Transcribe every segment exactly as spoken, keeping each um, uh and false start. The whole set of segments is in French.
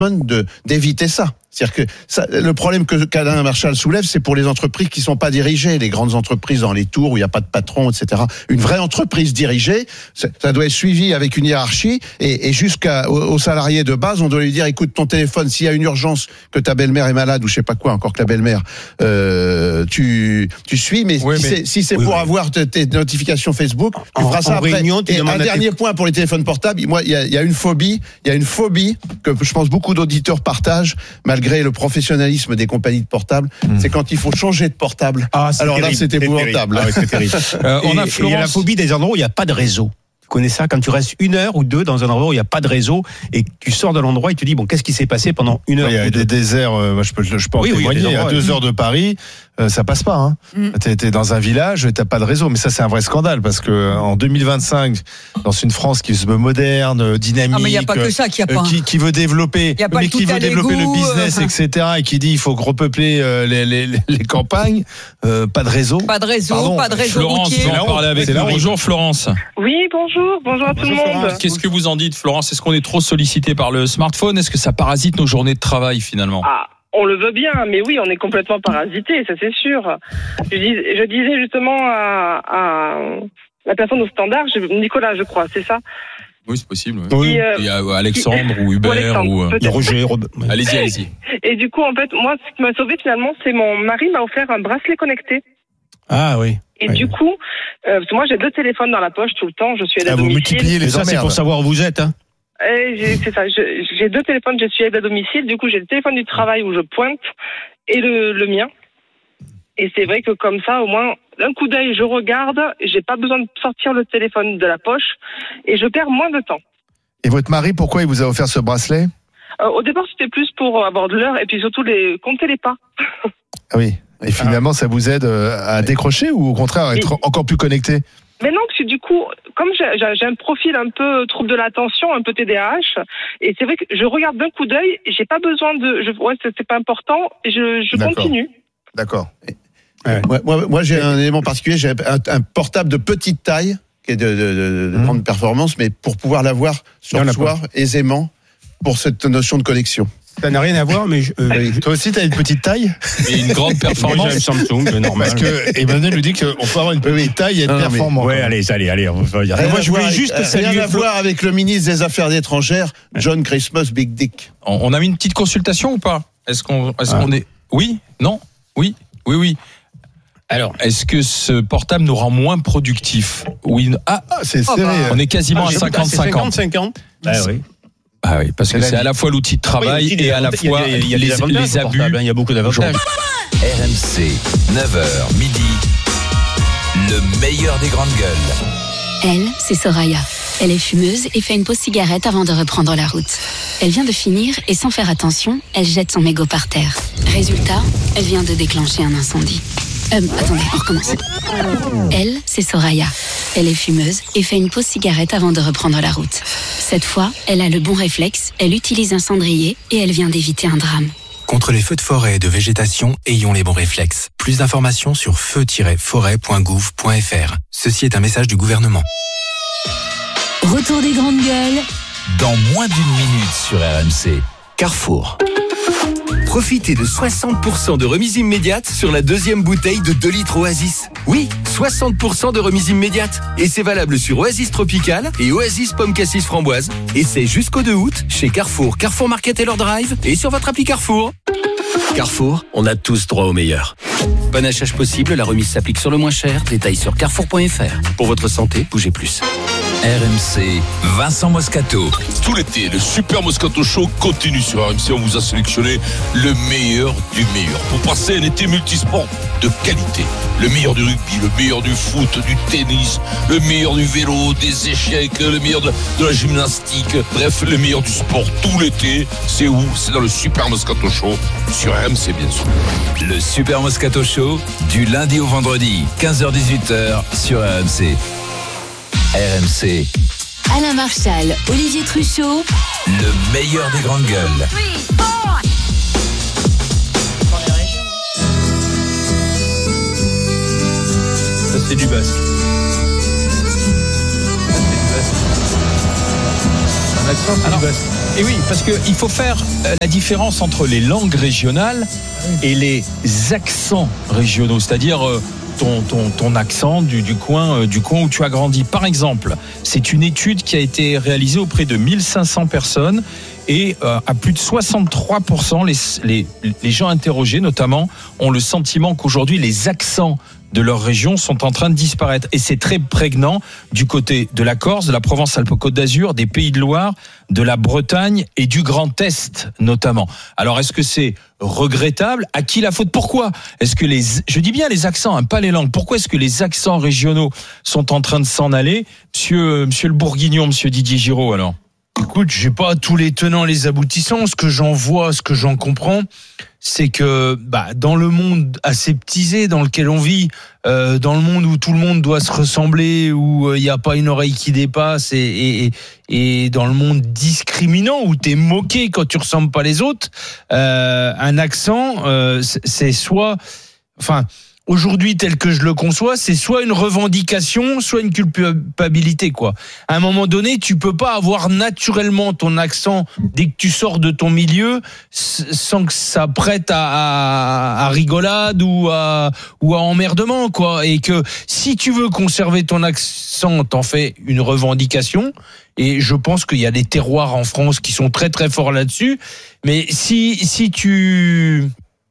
de d'éviter ça. C'est-à-dire que ça, le problème que qu'Alain Marchal soulève, c'est pour les entreprises qui sont pas dirigées, les grandes entreprises dans les tours où il n'y a pas de patron, et cetera. Une vraie entreprise dirigée, ça, ça doit être suivi avec une hiérarchie et, et jusqu'à aux, aux salariés de base, on doit lui dire écoute, ton téléphone, s'il y a une urgence, que ta belle-mère est malade ou je sais pas quoi, encore que la belle-mère, euh, tu tu suis, mais, oui, si, mais c'est, si c'est oui, pour oui. avoir tes, tes notifications Facebook, tu en, feras ça après. Réunion, et un dernier tes... point pour les téléphones portables, moi, il y a, il y a une phobie, il y a une phobie que je pense beaucoup d'auditeurs partagent, malgré le professionnalisme des compagnies de portables, mmh. c'est quand il faut changer de portable. Ah, alors terrible, là, c'est épouvantable. Ah, ouais, c'est terrible. euh, on a Florence... Il y a la phobie des endroits où il n'y a pas de réseau. Tu connais ça, quand tu restes une heure ou deux dans un endroit où il n'y a pas de réseau et que tu sors de l'endroit et tu te dis, bon, qu'est-ce qui s'est passé pendant une heure? Il y a des déserts, euh, moi, je peux, je peux en oui, témoigner, oui, à deux heures de Paris, euh, ça passe pas. Hein. Mm. T'es, t'es dans un village, t'as pas de réseau, mais ça c'est un vrai scandale parce que en deux mille vingt-cinq, dans une France qui se veut moderne, dynamique, ah, mais il y a pas que ça, qu'il y a pas. Euh, qui, qui veut développer, mais qui veut développer le business, euh... et cetera, et qui dit il faut repeupler euh, les, les, les campagnes, euh, pas de réseau. Pas de réseau, Pardon. Pas de réseau Florence, routier. on va parler avec nous. Bonjour Florence. Oui, bonjour, bonjour à tout le monde. Qu'est-ce que vous en dites, Florence? Est-ce qu'on est trop sollicité par le smartphone? Est-ce que ça parasite nos journées de travail finalement? Ah. On le veut bien, mais oui, on est complètement parasité, ça c'est sûr. Je, dis, je disais justement à, à la personne au standard, je, Nicolas, je crois, c'est ça? Oui, c'est possible. Oui. Qui, euh, Il y a Alexandre qui, ou Hubert ou, Alexandre, ou euh, Roger. Robert. Allez-y, allez-y. Et du coup, en fait, moi, ce qui m'a sauvé finalement, c'est mon mari m'a offert un bracelet connecté. Ah oui. Et oui. du coup, euh, parce que moi j'ai deux téléphones dans la poche tout le temps, je suis aide à ah, domicile. Vous multipliez les ça, c'est pour savoir où vous êtes, hein. Et j'ai, c'est ça, je, j'ai deux téléphones, je suis aide à domicile, du coup j'ai le téléphone du travail où je pointe et le, le mien. Et c'est vrai que comme ça, au moins, d'un coup d'œil, je regarde, j'ai pas besoin de sortir le téléphone de la poche et je perds moins de temps. Et votre mari, pourquoi il vous a offert ce bracelet? euh, Au départ, c'était plus pour avoir de l'heure et puis surtout les compter les pas. Ah oui. Et finalement, ça vous aide à décrocher ou au contraire à être et... encore plus connecté? Mais non, parce que du coup, comme j'ai, j'ai un profil un peu trouble de l'attention, un peu T D A H, et c'est vrai que je regarde d'un coup d'œil, j'ai pas besoin de, je, ouais, c'est, c'est pas important, je, je D'accord. continue. D'accord. Ouais. Moi, moi, moi, j'ai un élément particulier, j'ai un, un portable de petite taille, qui est de, de, de, de mmh. grande performance, mais pour pouvoir l'avoir sur soi aisément, pour cette notion de connexion. Ça n'a rien à voir, mais je, euh, oui. Toi aussi, tu as une petite taille et une grande performance. J'ai un Samsung, normal. Parce que Emmanuel nous dit qu'on peut avoir une petite taille et être performant. Oui, allez, allez, allez, on va dire. Rien moi, je voulais avec, juste saluer. Rien à Flo... voir avec le ministre des Affaires étrangères, John Christmas Big Dick. On, on a mis une petite consultation ou pas? Est-ce qu'on, est-ce ah. qu'on est, oui, non, oui, oui, oui. Alors, est-ce que ce portable nous rend moins productif? Oui, ah, ah c'est serré. Oh bah. On est quasiment ah, à cinquante cinquante. cinquante cinquante. Bah oui. Ah oui, parce que c'est, c'est à la fois l'outil de travail oui, et à la fois il y a, il y a les, les, les abus. Il y a beaucoup d'avantages. R M C, neuf heures midi, le meilleur des grandes gueules. Elle, c'est Soraya. Elle est fumeuse et fait une pause cigarette avant de reprendre la route. Elle vient de finir et sans faire attention, elle jette son mégot par terre. Résultat, elle vient de déclencher un incendie. Euh, attendez, on recommence. Elle, c'est Soraya. Elle est fumeuse et fait une pause cigarette avant de reprendre la route. Cette fois, elle a le bon réflexe, elle utilise un cendrier et elle vient d'éviter un drame. Contre les feux de forêt et de végétation, ayons les bons réflexes. Plus d'informations sur feu tiret forêt point gouv point f r. Ceci est un message du gouvernement. Retour des grandes gueules. Dans moins d'une minute sur R M C. Carrefour. Profitez de soixante pour cent de remise immédiate sur la deuxième bouteille de deux litres Oasis. Oui, soixante pour cent de remise immédiate. Et c'est valable sur Oasis Tropical et Oasis Pomme Cassis Framboise. Et c'est jusqu'au deux août chez Carrefour, Carrefour Market et leur Drive et sur votre appli Carrefour. Carrefour, on a tous droit au meilleur. Bon achat possible, la remise s'applique sur le moins cher. Détails sur carrefour point f r. Pour votre santé, bougez plus. R M C, Vincent Moscato. Tout l'été, le Super Moscato Show continue sur R M C. On vous a sélectionné le meilleur du meilleur pour passer un été multisport de qualité. Le meilleur du rugby, le meilleur du foot, du tennis, le meilleur du vélo, des échecs, le meilleur de, de la gymnastique. Bref, le meilleur du sport tout l'été. C'est où? C'est dans le Super Moscato Show sur R M C, bien sûr. Le Super Moscato Show, du lundi au vendredi, quinze heures dix-huit heures sur R M C. R M C. Alain Marchal, Olivier Truchot. Le meilleur des grandes gueules. Ça c'est du basque. Ça c'est du basque. Un accent, c'est Alors, du basque. Et oui, parce qu'il faut faire la différence entre les langues régionales et les accents régionaux, c'est-à-dire ton, ton, ton accent du, du, coin, du coin où tu as grandi. Par exemple, c'est une étude qui a été réalisée auprès de mille cinq cents personnes et euh, à plus de soixante-trois pour cent, les, les, les gens interrogés notamment ont le sentiment qu'aujourd'hui les accents de leur région sont en train de disparaître. Et c'est très prégnant du côté de la Corse, de la Provence-Alpes-Côte d'Azur, des Pays de Loire, de la Bretagne et du Grand Est notamment. Alors est-ce que c'est regrettable ? À qui la faute ? Pourquoi ? Est-ce que les, je dis bien les accents, hein, pas les langues. Pourquoi est-ce que les accents régionaux sont en train de s'en aller ? Monsieur, monsieur le Bourguignon, monsieur Didier Giraud, alors ? Écoute, j'ai pas tous les tenants, les aboutissants. Ce que j'en vois, ce que j'en comprends, c'est que bah, dans le monde aseptisé dans lequel on vit, euh, dans le monde où tout le monde doit se ressembler, où il euh, n'y a pas une oreille qui dépasse, et, et, et dans le monde discriminant où t'es moqué quand tu ressembles pas les autres, euh, un accent, euh, c'est soit, enfin. Aujourd'hui, tel que je le conçois, c'est soit une revendication, soit une culpabilité, quoi. À un moment donné, tu peux pas avoir naturellement ton accent dès que tu sors de ton milieu sans que ça prête à, à, à rigolade ou à, ou à emmerdement, quoi. Et que si tu veux conserver ton accent, t'en fais une revendication. Et je pense qu'il y a des terroirs en France qui sont très très forts là-dessus. Mais si, si tu,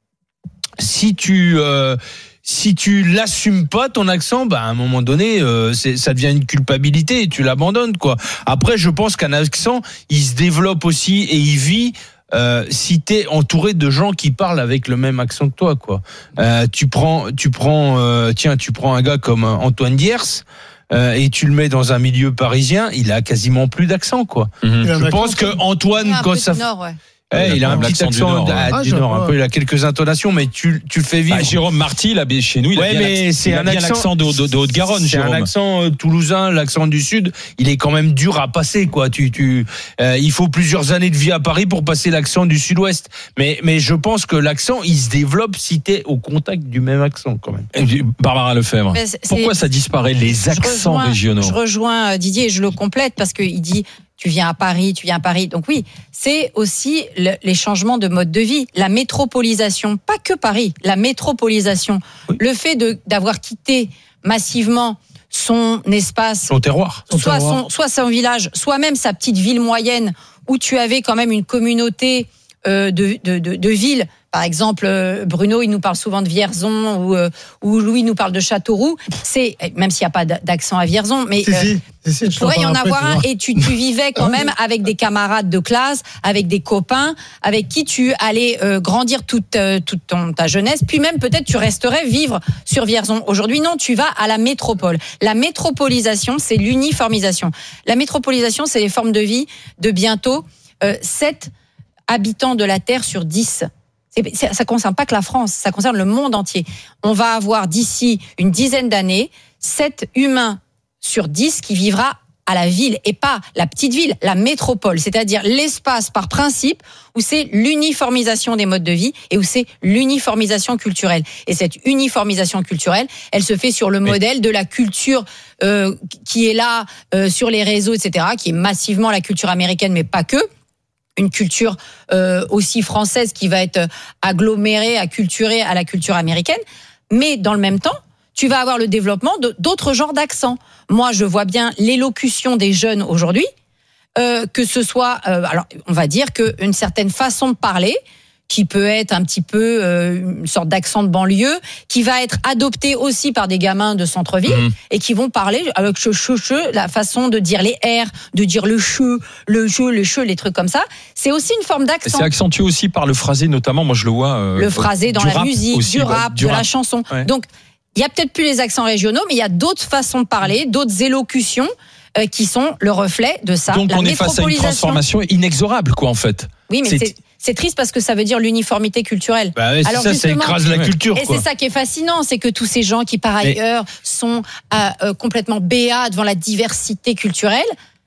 si tu, euh, si tu l'assumes pas ton accent, bah à un moment donné, euh, c'est, ça devient une culpabilité et tu l'abandonnes, quoi. Après, je pense qu'un accent, il se développe aussi et il vit. Euh, si t'es entouré de gens qui parlent avec le même accent que toi, quoi. Euh, tu prends, tu prends, euh, tiens, tu prends un gars comme Antoine Diers. Euh, et tu le mets dans un milieu parisien, il a quasiment plus d'accent, quoi. Mmh. Je pense que Antoine, quand ça, nord, ouais. Hey, il a un petit accent du Nord, du ah, du Nord un peu, il a quelques intonations, mais tu, tu le fais vivre. Bah, Jérôme Marty, là, chez nous, il ouais, a bien mais l'accent, c'est il un a bien accent, l'accent de, de, de Haute-Garonne, c'est Jérôme. un accent euh, toulousain, l'accent du Sud, il est quand même dur à passer, quoi. Tu, tu, euh, il faut plusieurs années de vie à Paris pour passer l'accent du Sud-Ouest. Mais, mais je pense que l'accent, il se développe si t'es au contact du même accent, quand même. Et Barbara Lefebvre, c'est, pourquoi ça disparaît, les accents rejoins, régionaux? Je rejoins Didier et je le complète parce qu'il dit, tu viens à Paris, tu viens à Paris. Donc oui, c'est aussi le, les changements de mode de vie, la métropolisation, pas que Paris, la métropolisation. Oui. Le fait de, d'avoir quitté massivement son espace, son terroir, soit, son terroir. Son, soit son village, soit même sa petite ville moyenne où tu avais quand même une communauté euh, de, de, de, de villes. Par exemple, Bruno, il nous parle souvent de Vierzon ou, euh, ou Louis nous parle de Châteauroux. C'est, même s'il n'y a pas d'accent à Vierzon, mais si, euh, si, si, il pourrait y en avoir un et tu, tu vivais quand même avec des camarades de classe, avec des copains, avec qui tu allais euh, grandir toute, euh, toute ton, ta jeunesse, puis même peut-être tu resterais vivre sur Vierzon. Aujourd'hui, non, tu vas à la métropole. La métropolisation, c'est l'uniformisation. La métropolisation, c'est les formes de vie de bientôt euh, sept habitants de la Terre sur dix. C'est, ça concerne pas que la France, ça concerne le monde entier. On va avoir d'ici une dizaine d'années sept humains sur dix qui vivra à la ville et pas la petite ville, la métropole, c'est-à-dire l'espace par principe où c'est l'uniformisation des modes de vie et où c'est l'uniformisation culturelle. Et cette uniformisation culturelle, elle se fait sur le Mais... modèle de la culture euh, qui est là euh, sur les réseaux, et cetera, qui est massivement la culture américaine, mais pas que. Une culture euh, aussi française qui va être agglomérée, acculturée à la culture américaine. Mais dans le même temps, tu vas avoir le développement de, d'autres genres d'accents. Moi, je vois bien l'élocution des jeunes aujourd'hui, euh, que ce soit, euh, alors on va dire qu'une certaine façon de parler, qui peut être un petit peu euh, une sorte d'accent de banlieue, qui va être adopté aussi par des gamins de centre-ville, mmh. et qui vont parler avec che, che, che, la façon de dire les R, de dire le che, le che, le che, les trucs comme ça. C'est aussi une forme d'accent. C'est accentué aussi par le phrasé, notamment, moi je le vois. Euh, le phrasé dans la musique, aussi, du rap, du de rap. La chanson. Ouais. Donc, il y a peut-être plus les accents régionaux, mais il y a d'autres façons de parler, d'autres élocutions euh, qui sont le reflet de ça. Donc la on est face à une transformation inexorable, quoi, en fait. Oui, mais c'est... c'est... C'est triste parce que ça veut dire l'uniformité culturelle. Bah ouais, alors ça, ça écrase la culture. Et quoi. c'est ça qui est fascinant, c'est que tous ces gens qui, par ailleurs, mais... sont euh, euh, complètement béats devant la diversité culturelle,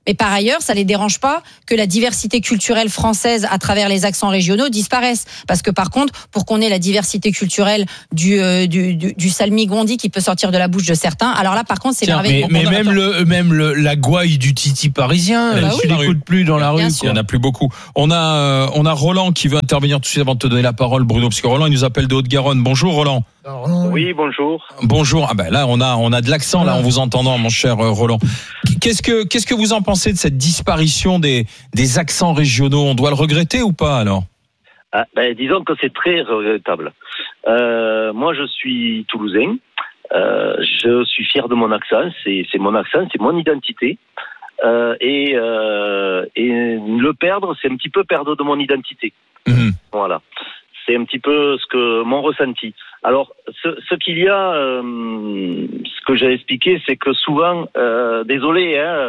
Mais par ailleurs, ça les dérange pas que la diversité culturelle française à travers les accents régionaux disparaisse. Parce que par contre, pour qu'on ait la diversité culturelle du, euh, du, du, du salmigondi qui peut sortir de la bouche de certains, alors là, par contre, c'est merveilleux. Mais, mais même, le, même le, la gouaille du titi parisien, bah tu oui. l'écoutes plus dans la rue. Il n'y en a plus beaucoup. On a, euh, on a Roland qui veut intervenir tout de suite avant de te donner la parole, Bruno, parce que Roland, il nous appelle de Haute-Garonne. Bonjour, Roland. Oui, bonjour. Bonjour. Ah ben là, on a, on a de l'accent là en vous entendant, mon cher Roland. Qu'est-ce que, qu'est-ce que vous en pensez de cette disparition des, des accents régionaux? On doit le regretter ou pas alors? Ah, ben, disons que c'est très regrettable. Euh, moi, je suis toulousain. Euh, je suis fier de mon accent. C'est, c'est mon accent, c'est mon identité. Euh, et, euh, et le perdre, c'est un petit peu perdre de mon identité. Mmh. Voilà. C'est un petit peu ce que mon ressenti. Alors, ce, ce qu'il y a, euh, ce que j'ai expliqué, c'est que souvent, euh, désolé, hein,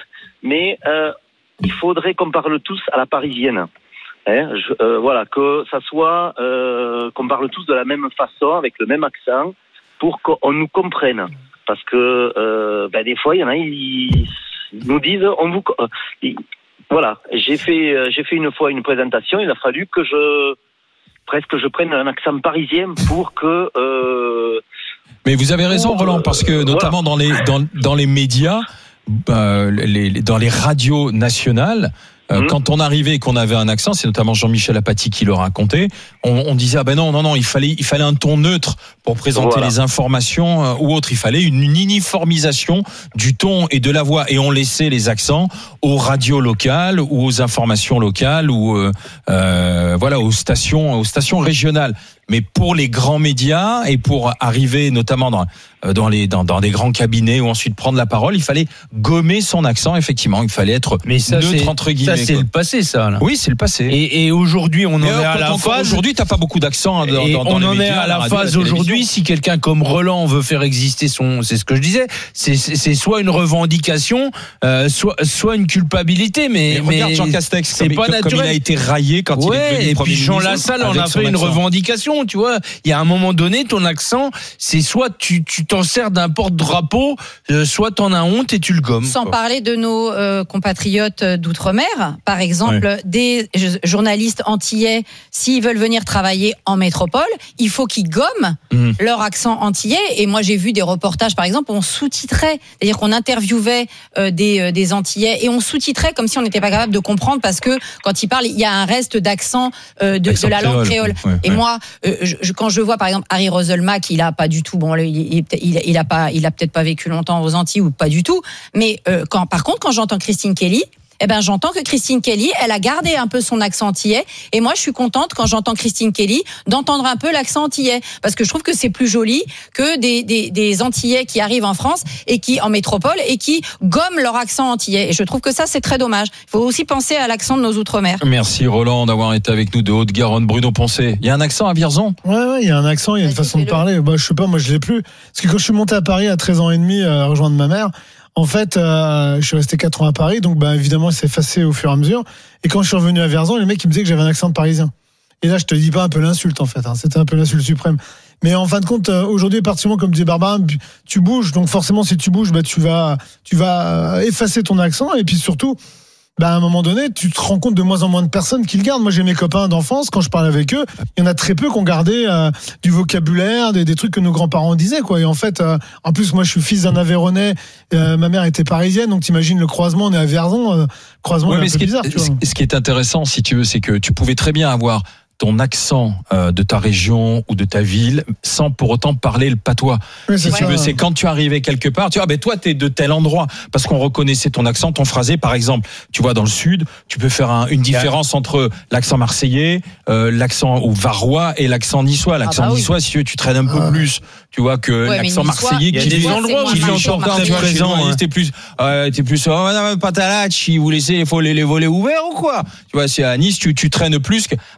mais euh, il faudrait qu'on parle tous à la parisienne. Hein, je, euh, voilà, que ça soit, euh, qu'on parle tous de la même façon, avec le même accent, pour qu'on nous comprenne. Parce que euh, ben, des fois, il y en a, ils, ils nous disent, on vous, ils, voilà. J'ai fait, j'ai fait une fois une présentation. Il a fallu que je presque je prenne un accent parisien pour que. Euh... Mais vous avez raison, pour, Roland, parce que notamment voilà. dans les dans dans les médias, euh, les, dans les radios nationales. Euh, mmh. Quand on arrivait et qu'on avait un accent, c'est notamment Jean-Michel Apathy qui le racontait, on, on disait ah ben non non non, il fallait il fallait un ton neutre pour présenter voilà. les informations euh, ou autre, il fallait une, une uniformisation du ton et de la voix, et on laissait les accents aux radios locales ou aux informations locales ou euh, euh, voilà aux stations aux stations régionales. Mais pour les grands médias et pour arriver notamment dans dans les dans, dans des grands cabinets ou ensuite prendre la parole, il fallait gommer son accent. Effectivement, il fallait être mais ça, neutre c'est, entre guillemets. Ça c'est quoi. Le passé, ça. Là. Oui, c'est le passé. Et, et aujourd'hui, on en est à la phase. Aujourd'hui, t'as pas beaucoup d'accent. Dans, et dans, dans on les en médias, est à la, la phase aujourd'hui. Si quelqu'un comme Roland veut faire exister son, c'est ce que je disais, c'est c'est, c'est soit une revendication, euh, soit soit une culpabilité. Mais, mais regarde Jean Castex, c'est comme, pas naturel. Comme il a été raillé quand ouais, il est devenu et Premier puis Jean ministre. Lassalle en a fait une accent. revendication. Tu vois, il y a un moment donné, ton accent, c'est soit tu tu t'en sers d'un porte-drapeau, euh, soit t'en as honte et tu le gommes. Sans quoi. parler de nos euh, compatriotes d'outre-mer, par exemple, ouais. des journalistes antillais, s'ils veulent venir travailler en métropole, il faut qu'ils gomment mmh. leur accent antillais. Et moi, j'ai vu des reportages, par exemple, où on sous-titrait, c'est-à-dire qu'on interviewait euh, des euh, des Antillais et on sous-titrait comme si on n'était pas capable de comprendre, parce que quand ils parlent, il y a un reste d'accent euh, de, de la langue créole. Ouais, et ouais. moi, euh, je, quand je vois, par exemple, Harry Roselmack, il a pas du tout, bon, il, il, il, il a pas, il a peut-être pas vécu longtemps aux Antilles ou pas du tout, mais euh, quand, par contre, quand j'entends Christine Kelly, eh ben, j'entends que Christine Kelly, elle a gardé un peu son accent antillais. Et moi, je suis contente quand j'entends Christine Kelly d'entendre un peu l'accent antillais, parce que je trouve que c'est plus joli que des, des, des Antillais qui arrivent en France et qui, en métropole, et qui gomment leur accent antillais. Et je trouve que ça, c'est très dommage. Il faut aussi penser à l'accent de nos outre-mer. Merci Roland d'avoir été avec nous de Haute-Garonne. Bruno Poncet, il y a un accent à Vierzon? Ouais, ouais, il y a un accent, il y a une façon de parler. Bah, je sais pas, moi, je l'ai plus. Parce que quand je suis monté à Paris à treize ans et demi, à rejoindre ma mère, en fait, euh, je suis resté quatre ans à Paris, donc bah, évidemment, il s'est effacé au fur et à mesure. Et quand je suis revenu à Vierzon, les mecs ils me disaient que j'avais un accent de Parisien. Et là, je te dis pas un peu l'insulte, en fait. Hein, c'était un peu l'insulte suprême. Mais en fin de compte, euh, aujourd'hui, particulièrement, comme disait Barbara, tu bouges. Donc forcément, si tu bouges, bah, tu vas, tu vas effacer ton accent. Et puis surtout, bah, à un moment donné, tu te rends compte de moins en moins de personnes qui le gardent. Moi, j'ai mes copains d'enfance, quand je parle avec eux, il y en a très peu qui ont gardé euh, du vocabulaire, des, des trucs que nos grands-parents disaient, quoi. Et en fait, euh, en plus, moi, je suis fils d'un Aveyronais, euh, ma mère était parisienne, donc t'imagines le croisement, on est à Vierzon, euh, croisement ouais, est mais un peu ce bizarre. Qui est, tu vois. Ce qui est intéressant, si tu veux, c'est que tu pouvais très bien avoir ton accent euh, de ta région ou de ta ville sans pour autant parler le patois. Oui, si tu veux, c'est quand tu arrivais quelque part, tu vois, ben toi t'es de tel endroit, parce qu'on reconnaissait ton accent, ton phrasé. Par exemple, tu vois, dans le sud, tu peux faire un, une différence entre l'accent marseillais, euh, l'accent ou varois et l'accent niçois. L'accent ah bah niçois, oui. si tu, veux, tu traînes un peu ah. plus, tu vois, que ouais, l'accent marseillais. Il y a des endroits où il est encore présent. T'es plus, euh, t'es plus, oh, madame Patalachi, vous laissez les volets, les volets ouverts ou quoi? Tu vois, c'est à Nice, tu, tu traînes plus qu'à Marseille.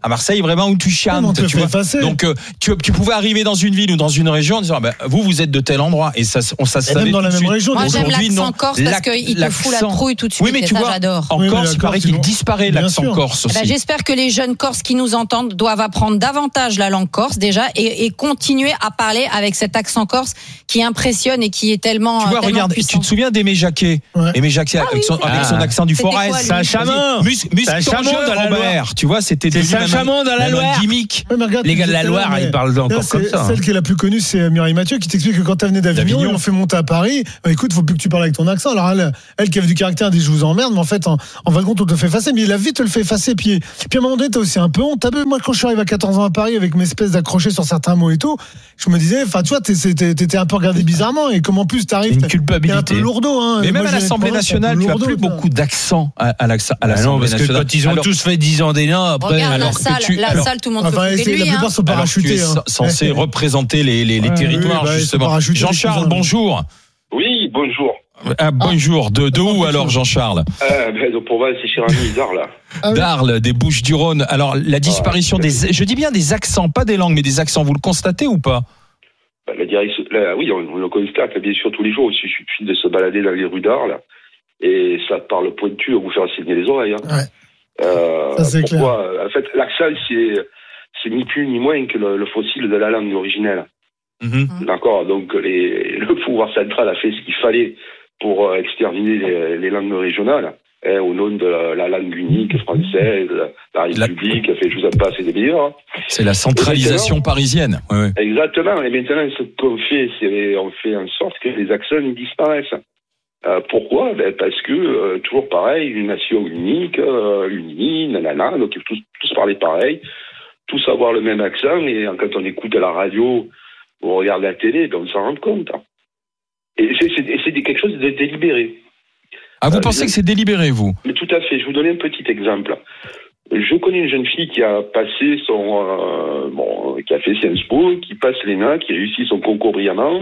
vraiment où tu chantes. Tu vois. Effacer. Donc euh, tu, tu pouvais arriver dans une ville ou dans une région en disant ah ben, vous vous êtes de tel endroit et ça on ça et savait même dans la même région. Moi j'aime l'accent corse parce qu'il te fout la trouille tout de suite. Oui mais tu ça, vois j'adore. en oui, Corse il paraît qu'il vont... disparaît Bien l'accent sûr. corse aussi. Eh ben, j'espère que les jeunes Corses qui nous entendent doivent apprendre davantage la langue corse déjà et, et continuer à parler avec cet accent corse qui impressionne et qui est tellement. Tu vois, tellement regarde, puissant. tu te souviens d'Aimé Jacquet ouais. Aimé Jacquet ah, avec, son, oui, avec son accent du Forez. C'est un chaman. C'est un chaman dans la Loire. Tu vois, c'était c'est un chaman dans la Loire. Gimmick. Ouais, regarde, les gars de la Loire, ils parlent encore comme ça. Celle qui est la plus connue, c'est Mireille Mathieu qui t'explique que quand elle venait d'Avignon, ils l'ont fait monter à Paris. Bah, écoute, faut plus que tu parles avec ton accent. Alors elle, elle qui avait du caractère, elle dit je vous emmerde, mais en fait, en, en fin de compte, on te fait effacer. Mais la vie te le fait effacer. Puis, puis à un moment donné, t'as aussi un peu honte. T'as vu, moi, quand je suis arrivé à quatorze ans à Paris avec mes espèces d'accrochés sur certains mots et tout, je me disais, enfin, tu vois, t'étais un peu regardé bizarrement. Et comme en plus t'arrives, une culpabilité. T'es un peu lourdeau. Hein. Mais moi, même à l'Assemblée nationale, tu as plus beaucoup d'accent à, à l'Assemblée ah non, parce nationale. Que quand ils ont alors, tous fait dix ans d'élan, après. Regarde alors la salle, tu, la alors, salle, tout le monde enfin, se fout de lui. La plupart hein. sont parachutés. Alors, tu es hein. censé représenter les, les, les ouais, territoires, oui, bah, justement. Jean-Charles, bonjour. Oui, bonjour. Ah, bonjour. De, de où alors, Jean-Charles euh, ben, Pour moi, c'est chez Rami Darles. Ah, oui. Darles, des Bouches-du-Rhône. Alors, la disparition ah, des. Je dis bien des accents, pas des langues, mais des accents. Vous le constatez ou pas? La direction, la, oui, on, on le constate bien sûr tous les jours. Il suffit de se balader dans les rues d'Arles et ça parle pointu à vous faire saigner les oreilles. Hein. Ouais. Euh, ça, c'est pourquoi clair. En fait, l'accent, c'est, c'est ni plus ni moins que le, le fossile de la langue originelle. Mm-hmm. D'accord. Donc, les, le pouvoir central a fait ce qu'il fallait pour exterminer les, les langues régionales. Hein, au nom de la, la langue unique française, la République, la... fait je vous en passe, c'est des meilleurs. C'est la centralisation parisienne. Oui, oui. Exactement. Et maintenant, ce qu'on fait, c'est on fait en sorte que les accents disparaissent. Euh, pourquoi? Ben parce que euh, toujours pareil, une nation unique, euh, unie, nanana, donc ils tous, tous parler pareil, tous avoir le même accent. Et quand on écoute à la radio ou on regarde la télé, ben on s'en rend compte. Et c'est, c'est, c'est quelque chose de délibéré. Ah, vous euh, pensez que c'est délibéré, vous? Mais tout à fait. Je vais vous donner un petit exemple. Je connais une jeune fille qui a passé son, euh, bon, qui a fait Sciences Po, qui passe l'E N A, qui réussit son concours brillamment.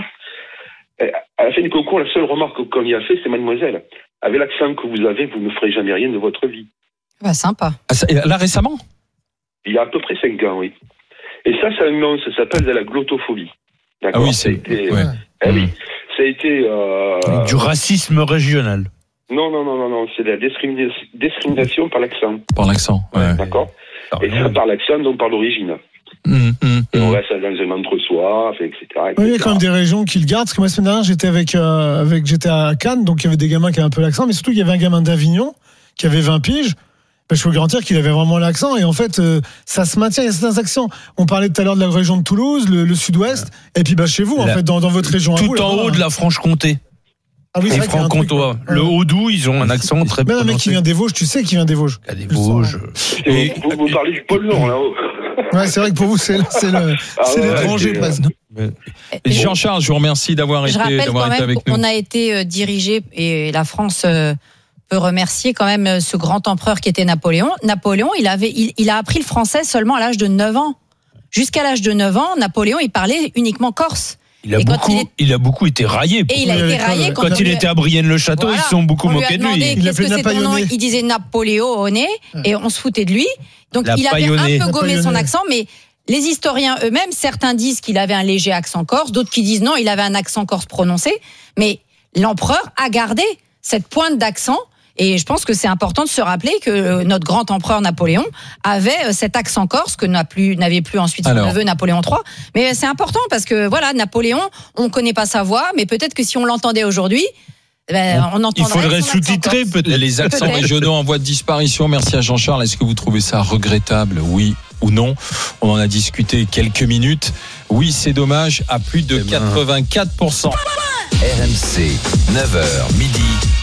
À la fin du concours, la seule remarque qu'on y a fait, c'est mademoiselle, avec l'accent que vous avez, vous ne ferez jamais rien de votre vie. Bah, sympa. Ah, ça, là, récemment? Il y a à peu près cinq ans, oui. Et ça, ça, non, ça s'appelle de la glottophobie. D'accord. Ah oui, c'est. Été, ouais. eh oui, ça a été. Euh, du racisme régional. Non, non, non, non, non, c'est de la discrimination, discrimination par l'accent. Par l'accent, ouais. D'accord. Et ça, par l'accent, donc par l'origine. Mmh, mmh, et on mmh. reste dans un entre-soi, et cetera, et cetera. Oui, il y a quand même des régions qui le gardent. Parce que moi, la semaine dernière, j'étais avec, euh, avec, j'étais à Cannes, donc il y avait des gamins qui avaient un peu l'accent, mais surtout, il y avait un gamin d'Avignon qui avait vingt piges. Ben, je peux vous garantir qu'il avait vraiment l'accent. Et en fait, euh, ça se maintient. Il y a certains accents. On parlait tout à l'heure de la région de Toulouse, le, le sud-ouest. Et puis, bah, chez vous, la, en fait, dans, dans votre région. Tout à vous, en là, haut de la Franche-Comté. Ah oui, les francs-comtois. Le Haut-Doubs, ils ont un accent très prononcé. Même un mec qui vient des Vosges, tu sais qu'il vient des Vosges. Il y a des Vosges. Et vous, vous parlez du pôle Nord, là-haut. Ouais, c'est vrai que pour vous, c'est, c'est, le, ah c'est ouais, l'étranger, c'est, presque. Euh... Jean-Charles, je vous remercie d'avoir je été, d'avoir été avec nous. On a été dirigé, et la France peut remercier quand même ce grand empereur qui était Napoléon. Napoléon, il, avait, il, il a appris le français seulement à l'âge de neuf ans. Jusqu'à l'âge de neuf ans, Napoléon, il parlait uniquement corse. Il a, beaucoup, il, est... il a beaucoup été raillé. Et il a été raillé quand, quand il était à Brienne-le-Château, voilà. Ils se sont beaucoup moqués de lui. Il, qu'est-ce que c'est ton nom ? Il disait Napoléon et on se foutait de lui. Donc la il avait paillonné. un peu gommé son accent, mais les historiens eux-mêmes, certains disent qu'il avait un léger accent corse, d'autres qui disent non, il avait un accent corse prononcé. Mais l'empereur a gardé cette pointe d'accent. Et je pense que c'est important de se rappeler que notre grand empereur Napoléon avait cet accent corse que n'a plus, n'avait plus ensuite son Alors. neveu Napoléon trois. Mais c'est important parce que voilà, Napoléon, on ne connaît pas sa voix, mais peut-être que si on l'entendait aujourd'hui, ben, on entendrait. Il faudrait sous-titrer peut-être. Les accents peut-être. régionaux en voie de disparition. Merci à Jean-Charles. Est-ce que vous trouvez ça regrettable ? Oui ou non ? On en a discuté quelques minutes. Oui, c'est dommage, à plus de eh quatre-vingt-quatre pour cent. R M C, neuf heures midi.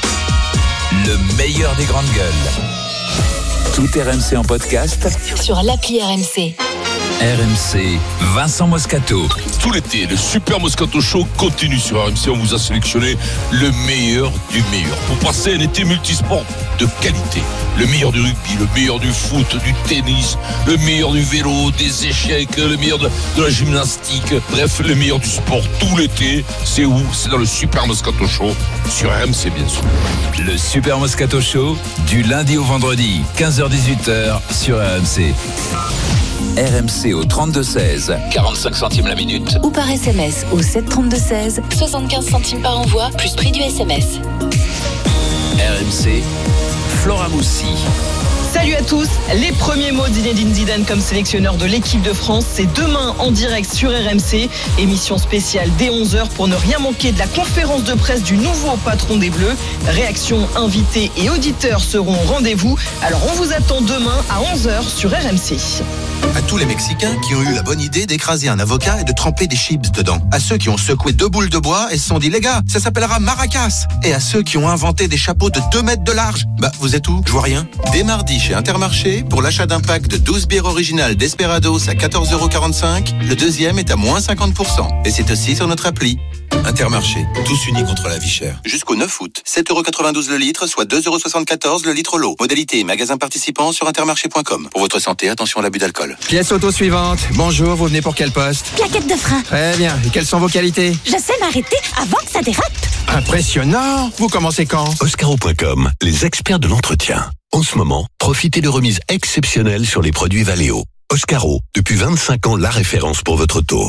Le meilleur des grandes gueules. Tout R M C en podcast sur l'appli R M C. R M C, Vincent Moscato. Tout l'été, le Super Moscato Show continue sur R M C. On vous a sélectionné le meilleur du meilleur pour passer un été multisport de qualité. Le meilleur du rugby, le meilleur du foot, du tennis, le meilleur du vélo, des échecs, le meilleur de, de la gymnastique. Bref, le meilleur du sport tout l'été. C'est où ? C'est dans le Super Moscato Show sur R M C, bien sûr. Le Super Moscato Show, du lundi au vendredi, quinze heures dix-huit heures sur R M C. R M C au trente-deux seize, quarante-cinq centimes la minute. Ou par S M S au sept trente-deux seize, soixante-quinze centimes par envoi, plus prix du S M S. R M C, Flora Moussi. Salut à tous, les premiers mots d'Zinedine Zidane comme sélectionneur de l'équipe de France, c'est demain en direct sur R M C, émission spéciale dès onze heures pour ne rien manquer de la conférence de presse du nouveau patron des Bleus. Réactions, invités et auditeurs seront au rendez-vous, alors on vous attend demain à onze heures sur R M C. À tous les Mexicains qui ont eu la bonne idée d'écraser un avocat et de tremper des chips dedans. À ceux qui ont secoué deux boules de bois et se sont dit, les gars, ça s'appellera maracas. Et à ceux qui ont inventé des chapeaux de deux mètres de large. Bah, vous êtes où? Je vois rien. Dès mardi chez Intermarché, pour l'achat d'un pack de douze bières originales Desperados à quatorze euros quarante-cinq, le deuxième est à moins cinquante pour cent. Et c'est aussi sur notre appli. Intermarché, tous unis contre la vie chère. Jusqu'au neuf août, sept euros quatre-vingt-douze le litre, soit deux euros soixante-quatorze le litre lot. Modalité et magasin participant sur intermarché point com. Pour votre santé, attention à l'abus d'alcool. Pièce auto suivante. Bonjour, vous venez pour quel poste? Plaquette de frein. Très bien. Et quelles sont vos qualités? Je sais m'arrêter avant que ça dérape. Impressionnant. Vous commencez quand? Oscaro point com, les experts de l'entretien. En ce moment, profitez de remises exceptionnelles sur les produits Valeo. Oscaro, depuis vingt-cinq ans, la référence pour votre auto.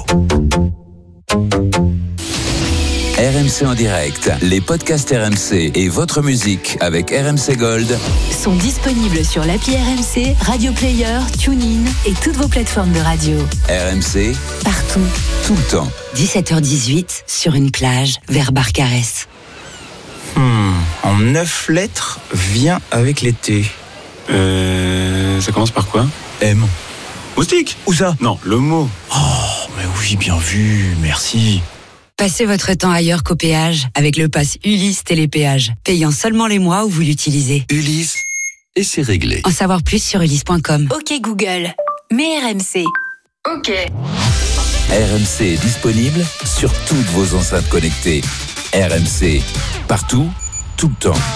R M C en direct, les podcasts R M C et votre musique avec R M C Gold sont disponibles sur l'appli R M C, Radio Player, TuneIn et toutes vos plateformes de radio. R M C, partout, tout le temps. dix-sept heures dix-huit, sur une plage, vers Barcarès. Hmm, en neuf lettres, vient avec l'été. Euh, ça commence par quoi? M. Moustique? Où ça? Non, le mot. Oh, mais oui, bien vu, merci. Passez votre temps ailleurs qu'au péage avec le pass Ulysse Télépéage, payant seulement les mois où vous l'utilisez. Ulysse, et c'est réglé. En savoir plus sur ulysse point com. Ok Google, mets R M C. Ok. R M C est disponible sur toutes vos enceintes connectées. R M C, partout, tout le temps.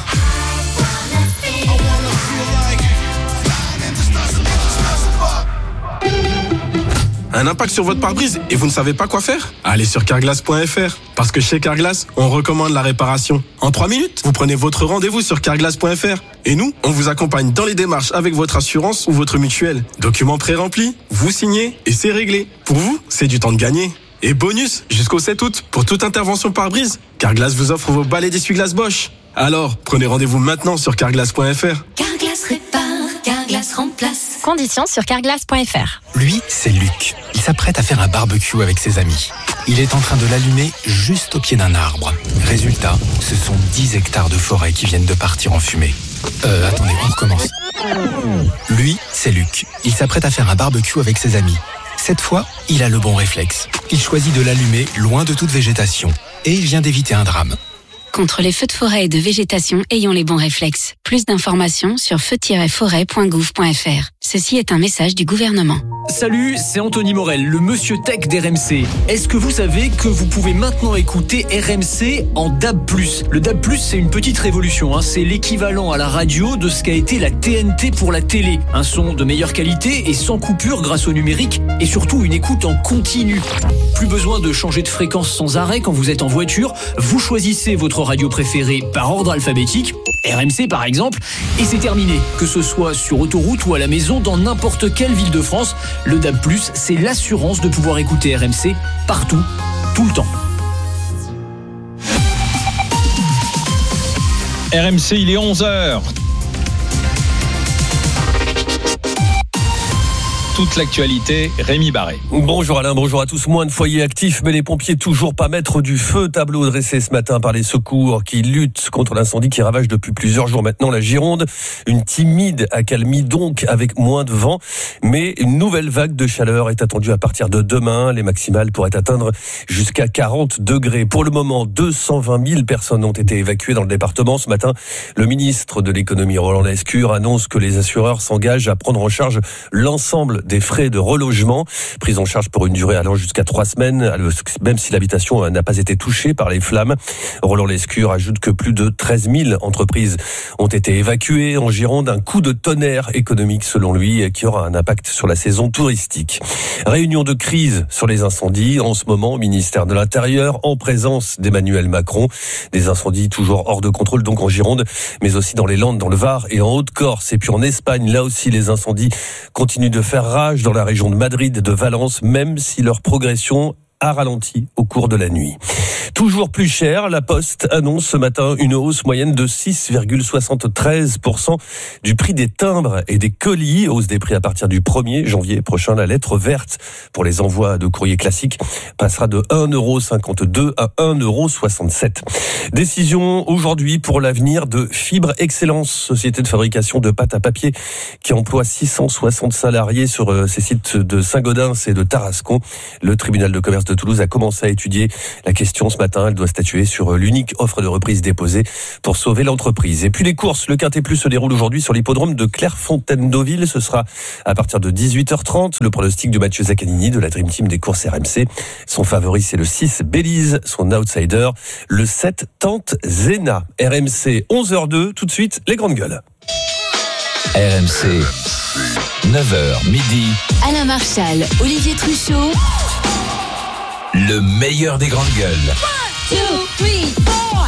Un impact sur votre pare-brise et vous ne savez pas quoi faire? Allez sur carglass point f r. Parce que chez Carglass, on recommande la réparation. En trois minutes, vous prenez votre rendez-vous sur carglass point f r. Et nous, on vous accompagne dans les démarches avec votre assurance ou votre mutuelle. Documents pré-remplis, vous signez et c'est réglé. Pour vous, c'est du temps de gagner. Et bonus, jusqu'au sept août, pour toute intervention pare-brise, Carglass vous offre vos balais d'essuie-glace Bosch. Alors, prenez rendez-vous maintenant sur carglass point f r. Carglass répare, Carglass remplace. Conditions sur carglass point f r. Lui, c'est Luc. Il s'apprête à faire un barbecue avec ses amis. Il est en train de l'allumer juste au pied d'un arbre. Résultat, ce sont dix hectares de forêt qui viennent de partir en fumée. Euh, attendez, on recommence. Lui, c'est Luc. Il s'apprête à faire un barbecue avec ses amis. Cette fois, il a le bon réflexe. Il choisit de l'allumer loin de toute végétation. Et il vient d'éviter un drame. Contre les feux de forêt et de végétation, ayons les bons réflexes. Plus d'informations sur feu tiret forêt point gouv point f r. Ceci est un message du gouvernement. Salut, c'est Anthony Morel, le monsieur tech d'R M C. Est-ce que vous savez que vous pouvez maintenant écouter R M C en D A B plus? Le D A B plus, c'est une petite révolution. Hein. C'est l'équivalent à la radio de ce qu'a été la T N T pour la télé. Un son de meilleure qualité et sans coupure grâce au numérique et surtout une écoute en continu. Plus besoin de changer de fréquence sans arrêt quand vous êtes en voiture. Vous choisissez votre radio préférée par ordre alphabétique, R M C par exemple, et c'est terminé. Que ce soit sur autoroute ou à la maison, dans n'importe quelle ville de France, le D A B plus, c'est l'assurance de pouvoir écouter R M C partout, tout le temps. R M C, il est onze heures. Toute l'actualité, Rémi Barré. Bonjour Alain, bonjour à tous. Moins de foyers actifs, mais les pompiers toujours pas maîtres du feu. Tableau dressé ce matin par les secours qui luttent contre l'incendie qui ravage depuis plusieurs jours maintenant la Gironde. Une timide accalmie donc avec moins de vent, mais une nouvelle vague de chaleur est attendue à partir de demain. Les maximales pourraient atteindre jusqu'à quarante degrés. Pour le moment, deux cent vingt mille personnes ont été évacuées dans le département. Ce matin, le ministre de l'économie Roland Lescure annonce que les assureurs s'engagent à prendre en charge l'ensemble des frais de relogement, prise en charge pour une durée allant jusqu'à trois semaines, même si l'habitation n'a pas été touchée par les flammes. Roland Lescure ajoute que plus de treize mille entreprises ont été évacuées en Gironde, un coup de tonnerre économique selon lui, qui aura un impact sur la saison touristique. Réunion de crise sur les incendies en ce moment au ministère de l'Intérieur, en présence d'Emmanuel Macron. Des incendies toujours hors de contrôle donc en Gironde, mais aussi dans les Landes, dans le Var et en Haute-Corse. Et puis en Espagne, là aussi les incendies continuent de faire rage dans la région de Madrid et de Valence, même si leur progression a ralenti au cours de la nuit. Toujours plus cher, la Poste annonce ce matin une hausse moyenne de six virgule soixante-treize pour cent du prix des timbres et des colis. Hausse des prix à partir du premier janvier prochain. La lettre verte pour les envois de courrier classiques passera de un euro cinquante-deux à un euro soixante-sept. Décision aujourd'hui pour l'avenir de Fibre Excellence, société de fabrication de pâte à papier qui emploie six cent soixante salariés sur ses sites de Saint-Gaudens et de Tarascon. Le tribunal de commerce de Toulouse a commencé à étudier la question ce matin. Elle doit statuer sur l'unique offre de reprise déposée pour sauver l'entreprise. Et puis les courses, le Quintet Plus se déroule aujourd'hui sur l'hippodrome de Clairefontaine-Deauville. Ce sera à partir de dix-huit heures trente. Le pronostic de Mathieu Zaccanini de la Dream Team des courses R M C. Son favori, c'est le six Belize. Son outsider, le sept Tante Zena. R M C, onze heures deux. Tout de suite, les grandes gueules. R M C, neuf heures midi. Alain Marchal, Olivier Truchot. Le meilleur des grandes gueules. one, two, three, four.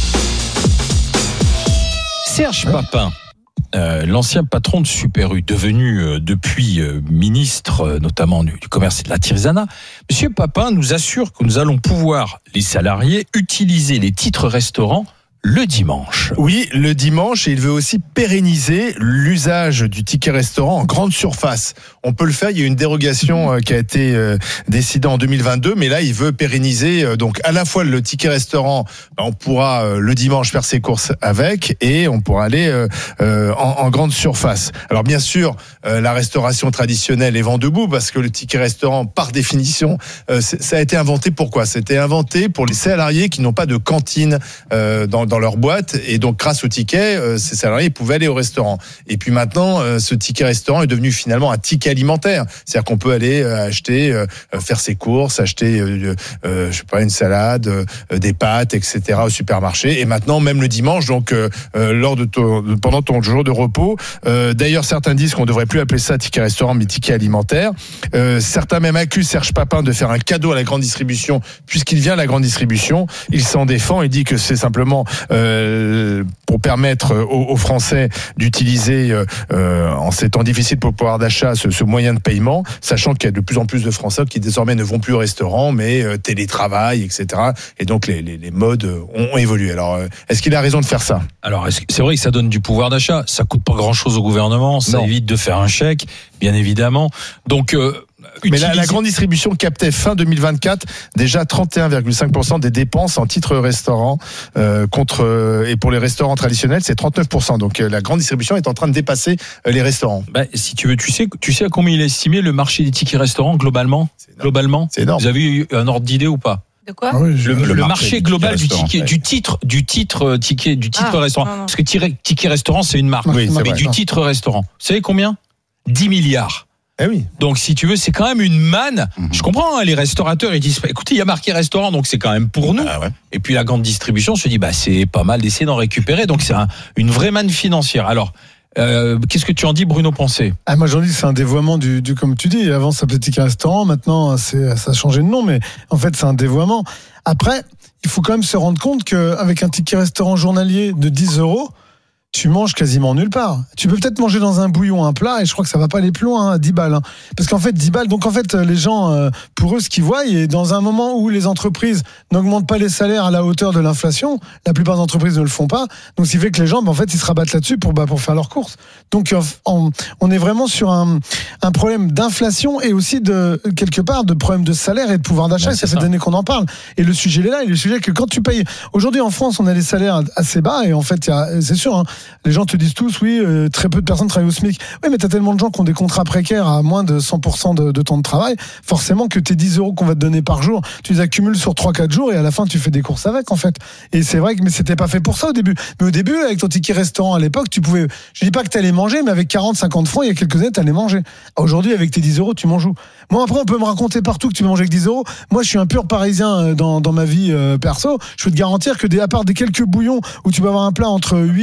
Serge Papin, euh, l'ancien patron de Super U, devenu euh, depuis euh, ministre, euh, notamment du, du commerce et de l'artisanat. Monsieur Papin nous assure que nous allons pouvoir, les salariés, utiliser les titres restaurants le dimanche. Oui, le dimanche, et il veut aussi pérenniser l'usage du ticket restaurant en grande surface. On peut le faire, il y a une dérogation euh, qui a été euh, décidée en deux mille vingt-deux, mais là, il veut pérenniser euh, donc à la fois le ticket restaurant, bah, on pourra euh, le dimanche faire ses courses avec, et on pourra aller euh, euh, en, en grande surface. Alors bien sûr, euh, la restauration traditionnelle est vent debout, parce que le ticket restaurant, par définition, euh, ça a été inventé pourquoi ? C'était inventé pour les salariés qui n'ont pas de cantine euh, dans, dans dans leur boîte, et donc grâce au ticket, euh, ces salariés pouvaient aller au restaurant. Et puis maintenant, euh, ce ticket restaurant est devenu finalement un ticket alimentaire. C'est-à-dire qu'on peut aller euh, acheter, euh, faire ses courses, acheter, euh, euh, je sais pas, une salade, euh, des pâtes, et cetera au supermarché. Et maintenant, même le dimanche, donc euh, euh, lors de ton, pendant ton jour de repos. Euh, d'ailleurs, certains disent qu'on devrait plus appeler ça ticket restaurant, mais ticket alimentaire. Euh, certains même accusent Serge Papin de faire un cadeau à la grande distribution, puisqu'il vient à la grande distribution. Il s'en défend. Il dit que c'est simplement Euh, pour permettre aux, aux Français d'utiliser euh, en ces temps difficiles pour le pouvoir d'achat ce, ce moyen de paiement, sachant qu'il y a de plus en plus de Français qui désormais ne vont plus au restaurant, mais euh, télétravail, et cetera. Et donc les, les, les modes ont, ont évolué. Alors, euh, est-ce qu'il a raison de faire ça ? Alors, c'est vrai que ça donne du pouvoir d'achat. Ça coûte pas grand-chose au gouvernement. Ça Non. évite de faire un chèque, bien évidemment. Donc, euh, Mais utiliser... la, la grande distribution captait fin deux mille vingt-quatre déjà trente et un virgule cinq pour cent des dépenses en titres restaurants euh, contre euh, et pour les restaurants traditionnels c'est trente-neuf pour cent. Donc euh, la grande distribution est en train de dépasser euh, les restaurants. Bah, si tu veux, tu sais, tu sais à combien il est estimé le marché des tickets restaurants globalement ? Globalement, c'est énorme. Vous avez eu un ordre d'idée ou pas ? De quoi ? Ah oui, je- Le, le le marché, marché global du du ticket ticket, restaurant, du titre, du titre euh, ticket, du titre Ah, restaurant. non, non. Parce que tiret- ticket restaurant, c'est une marque. Oui, c'est mais vrai. du titre restaurant. Vous savez combien ? dix milliards. Eh oui. Donc, si tu veux, c'est quand même une manne. Je comprends, hein, les restaurateurs, ils disent, écoutez, il y a marqué restaurant, donc c'est quand même pour nous. Ah ouais. Et puis, la grande distribution se dit, bah, c'est pas mal d'essayer d'en récupérer. Donc, c'est un- une vraie manne financière. Alors, euh, qu'est-ce que tu en dis, Bruno Poncet ? Ah, moi j'en dis que c'est un dévoiement du, du comme tu dis, avant ça s'appelait ticket restaurant, maintenant c'est, ça a changé de nom, mais en fait c'est un dévoiement. Après, il faut quand même se rendre compte qu'avec un ticket restaurant journalier de dix euros, tu manges quasiment nulle part. Tu peux peut-être manger dans un bouillon un plat, et je crois que ça va pas aller plus loin, hein, dix balles. Hein. Parce qu'en fait, dix balles, donc en fait, les gens, euh, pour eux, ce qu'ils voient, et dans un moment où les entreprises n'augmentent pas les salaires à la hauteur de l'inflation, la plupart des entreprises ne le font pas, donc ce qui fait que les gens, bah, en fait, ils se rabattent là-dessus pour, bah, pour faire leurs courses. Donc euh, on, on est vraiment sur un, un problème d'inflation et aussi de, quelque part, de problème de salaire et de pouvoir d'achat, Ouais, et ça c'est fait ça. des années qu'on en parle. Et le sujet il est là, et le sujet est que quand tu payes, aujourd'hui en France, on a des salaires assez bas, et en fait, il y a, c'est sûr, hein, les gens te disent tous, oui, euh, très peu de personnes travaillent au SMIC. Oui, mais t'as tellement de gens qui ont des contrats précaires à moins de cent pour cent de, de temps de travail, forcément que tes dix euros qu'on va te donner par jour, tu les accumules sur trois quatre jours, et à la fin, tu fais des courses avec, en fait. Et c'est vrai que, mais c'était pas fait pour ça au début. Mais au début, avec ton ticket restaurant à l'époque, tu pouvais, je dis pas que t'allais manger, mais avec quarante cinquante francs, il y a quelques années, t'allais manger. Aujourd'hui, avec tes dix euros, tu manges où? Moi, après, on peut me raconter partout que tu manges avec dix euros. Moi, je suis un pur parisien euh, dans, dans ma vie euh, perso. Je peux te garantir que, des, à part des quelques bouillons où tu peux avoir un plat entre huit ou Non, dix.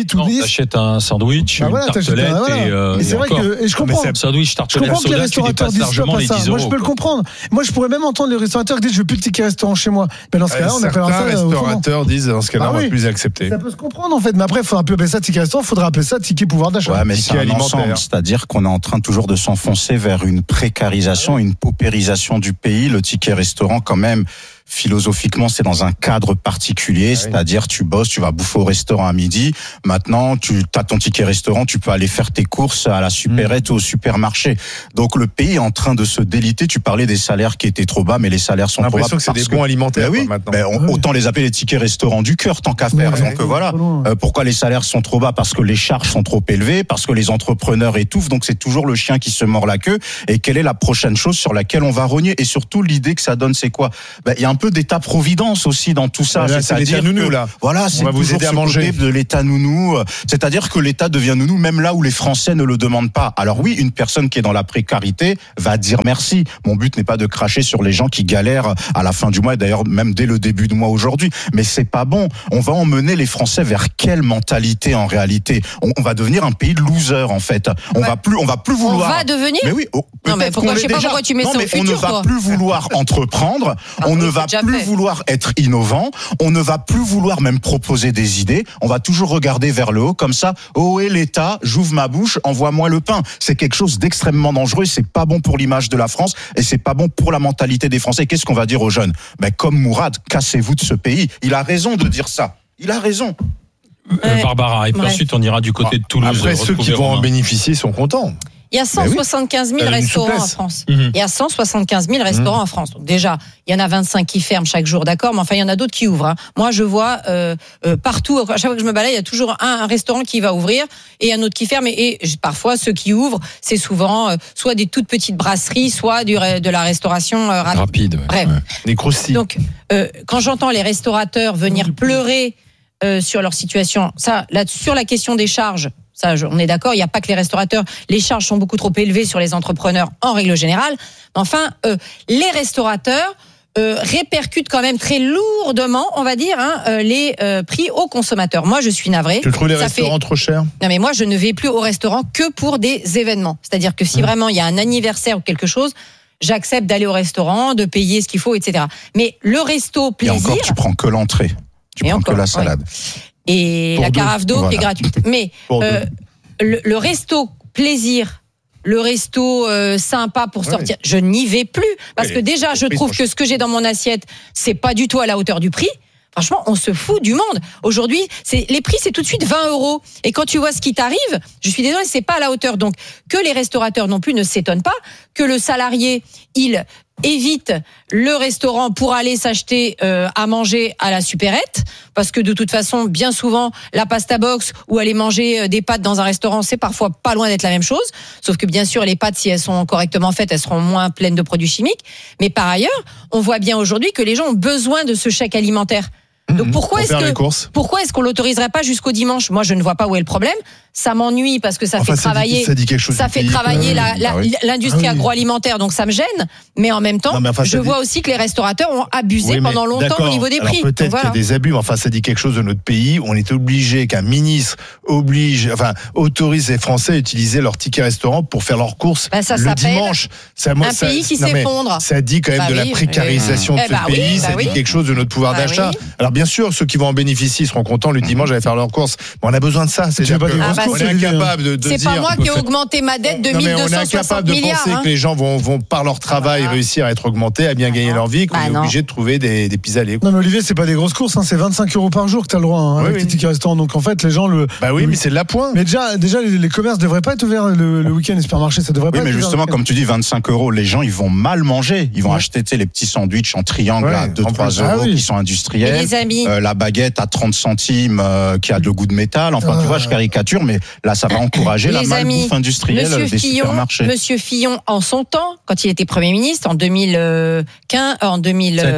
t'achètes un sandwich, bah une voilà, tartelette un, voilà. et, euh, et c'est et vrai encore. que et je comprends. Un sandwich, tartelette, je comprends que les soda, tu restaurateurs dépasses disent largement pas les ça. dix Moi, euros. je peux le comprendre. Moi, je pourrais même entendre les restaurateurs qui disent je veux plus de ticket restaurant chez moi. Mais dans ce cas-là, on appellera ça. Certains restaurateurs disent dans ce cas-là, bah on va oui. plus accepter. Ça peut se comprendre en fait, mais après, il faudra plus appeler ça ticket restaurant, il faudra appeler ça ticket pouvoir d'achat. Ouais, mais c'est un ensemble, c'est-à-dire qu'on est en train toujours de s'enfoncer vers une précarisation, une paupérisation du pays. Le ticket restaurant, quand même, philosophiquement, c'est dans un cadre particulier, ah oui. c'est-à-dire tu bosses, tu vas bouffer au restaurant à midi. Maintenant, tu as ton ticket restaurant, tu peux aller faire tes courses à la supérette mmh. ou au supermarché. Donc le pays est en train de se déliter. Tu parlais des salaires qui étaient trop bas, mais les salaires sont trop bas. J'ai l'impression que c'est des bons alimentaires ben oui, quoi, maintenant. Ben on, oui. Autant les appeler les tickets restaurants du cœur tant qu'à faire. Ouais, Donc ouais, voilà. Euh, pourquoi les salaires sont trop bas? Parce que les charges sont trop élevées, parce que les entrepreneurs étouffent. Donc c'est toujours le chien qui se mord la queue. Et quelle est la prochaine chose sur laquelle on va rogner? Et surtout l'idée que ça donne, c'est quoi? Ben il y a un peu d'État-providence aussi dans tout ça. Là, c'est l'État nounou, là. Voilà, on va vous aider à manger. De l'État nounou. C'est-à-dire que l'État devient nounou même là où les Français ne le demandent pas. Alors oui, une personne qui est dans la précarité va dire merci. Mon but n'est pas de cracher sur les gens qui galèrent à la fin du mois, et d'ailleurs même dès le début du mois aujourd'hui. Mais c'est pas bon. On va emmener les Français vers quelle mentalité en réalité? On, on va devenir un pays de losers en fait. On ouais. va plus, on va plus vouloir. On va devenir. Mais oui. Oh, non mais pourquoi je sais pas déjà. pourquoi tu mets non, ça mais au futur. On ne va quoi. plus vouloir entreprendre. Ah, on oui, ne va plus fait. vouloir être innovant. On ne va plus vouloir même proposer des idées. On va toujours regarder vers le haut comme ça. Oh et l'État, j'ouvre ma bouche, envoie-moi le pain. C'est quelque chose d'extrêmement dangereux. C'est pas bon pour l'image de la France et c'est pas bon pour la mentalité des Français. Qu'est-ce qu'on va dire aux jeunes? Ben comme Mourad, cassez-vous de ce pays. Il a raison de dire ça. Il a raison. Euh, Barbara, et puis ouais. ensuite on ira du côté de Toulouse. Après, ceux qui vont en bénéficier sont contents. Il y a cent soixante-quinze mille restaurants en France. Mmh. Il y a cent soixante-quinze mille restaurants mmh. en France. Donc déjà, il y en a vingt-cinq qui ferment chaque jour, d'accord, mais enfin, il y en a d'autres qui ouvrent. Hein. Moi, je vois euh, euh, partout, à chaque fois que je me balade, il y a toujours un, un restaurant qui va ouvrir et un autre qui ferme. Et, et parfois, ceux qui ouvrent, c'est souvent euh, soit des toutes petites brasseries, soit du, de la restauration euh, rapide. Rapide, ouais. Bref. Ouais. Des croustilles. Donc, euh, quand j'entends les restaurateurs venir mmh. pleurer euh, sur leur situation, ça, là, sur la question des charges, ça, on est d'accord, il n'y a pas que les restaurateurs. Les charges sont beaucoup trop élevées sur les entrepreneurs en règle générale. Enfin, euh, les restaurateurs euh, répercutent quand même très lourdement, on va dire, hein, euh, les euh, prix aux consommateurs. Moi, je suis navrée. Tu trouves les ça restaurants fait... trop chers? Non, mais moi, je ne vais plus au restaurant que pour des événements. C'est-à-dire que si mmh. vraiment il y a un anniversaire ou quelque chose, j'accepte d'aller au restaurant, de payer ce qu'il faut, et cetera. Mais le resto plaisir... Et encore, tu prends que l'entrée. Tu prends encore, que la salade. Ouais. Et pour la deux. carafe d'eau voilà. qui est gratuite. Mais euh, le, le resto plaisir, le resto euh, sympa pour ouais. sortir, je n'y vais plus. Parce ouais, que déjà, je trouve que ce que j'ai dans mon assiette, c'est pas du tout à la hauteur du prix. Franchement, on se fout du monde. Aujourd'hui, c'est, les prix, c'est tout de suite vingt euros. Et quand tu vois ce qui t'arrive, je suis désolée, c'est pas à la hauteur. Donc, que les restaurateurs non plus ne s'étonnent pas, que le salarié, il évite le restaurant pour aller s'acheter euh, à manger à la supérette, parce que de toute façon, bien souvent, la pasta box ou aller manger des pâtes dans un restaurant, c'est parfois pas loin d'être la même chose. Sauf que bien sûr, les pâtes, si elles sont correctement faites, elles seront moins pleines de produits chimiques. Mais par ailleurs, on voit bien aujourd'hui que les gens ont besoin de ce chèque alimentaire. Donc pourquoi est-ce que pourquoi est-ce qu'on l'autoriserait pas jusqu'au dimanche? Moi, je ne vois pas où est le problème. Ça m'ennuie parce que ça enfin, fait travailler dit, ça, dit quelque chose ça fait travailler la, la, ah oui. l'industrie ah oui. agroalimentaire, donc ça me gêne. Mais en même temps, non, mais enfin, je vois dit... aussi que les restaurateurs ont abusé oui, pendant longtemps d'accord. au niveau des Alors, prix. Peut-être voilà. qu'il y a des abus, mais enfin ça dit quelque chose de notre pays. On est obligé qu'un ministre oblige, enfin autorise les Français à utiliser leur ticket restaurant pour faire leurs courses bah, ça le dimanche. Ça, moi, un ça, pays qui s'effondre. Ça dit quand même bah de oui, la précarisation oui. de ce bah pays. Oui, ça bah dit oui. quelque chose de notre pouvoir bah d'achat. Oui. Alors bien sûr, ceux qui vont en bénéficier seront contents le dimanche d'aller faire leurs courses. Mais on a besoin de ça. C'est pas on est incapable de, de c'est dire, pas moi qui ai augmenté ma dette de mille deux cent soixante milliards. On est incapable de penser hein. que les gens vont, vont par leur travail voilà. réussir à être augmentés, à bien bah gagner non. leur vie, qu'on bah est non. obligé de trouver des, des pis-aller. Non mais Olivier, c'est pas des grosses courses, hein, c'est vingt-cinq euros par jour que t'as le droit hein, oui, avec oui. tes tickets restaurants. Donc en fait, les gens le. Bah oui, le... mais c'est de la pointe. Mais déjà, déjà les, les commerces devraient pas être ouverts le, le week-end, les supermarchés, ça devrait oui, pas. Mais être justement, comme tu dis, vingt-cinq euros, les gens ils vont mal manger, ils vont ouais. acheter les petits sandwichs en triangle ouais, à deux trois euros ah, oui. qui sont industriels. Les amis. Euh, la baguette à trente centimes euh, qui a le goût de métal. Enfin, euh... tu vois, je caricature, mais là, ça va encourager les la malbouffe industrielle Monsieur des Fillon, supermarchés. Monsieur Fillon, en son temps, quand il était Premier ministre, en deux mille quinze, en deux mille